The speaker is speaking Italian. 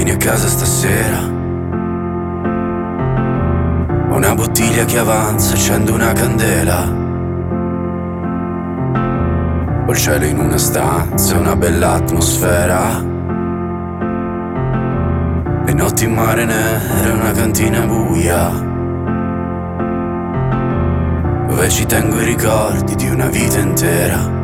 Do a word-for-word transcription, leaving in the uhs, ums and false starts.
Vieni a casa stasera. Una bottiglia che avanza, accendo una candela. Ho il cielo in una stanza, una bella atmosfera. Le notti in mare nere, una cantina buia, dove ci tengo i ricordi di una vita intera.